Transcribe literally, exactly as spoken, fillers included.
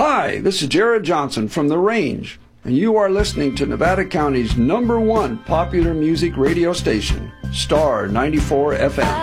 Hi, this is Jared Johnson from The Range, and you are listening to Nevada County's number one popular music radio station, Star ninety-four F M.